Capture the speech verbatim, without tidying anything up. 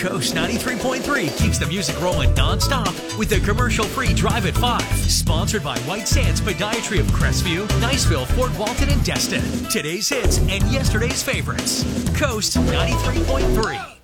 Coast ninety-three point three keeps the music rolling non-stop with a commercial-free Drive at five. Sponsored by White Sands Podiatry of Crestview, Niceville, Fort Walton, and Destin. Today's hits and yesterday's favorites. Coast ninety-three point three.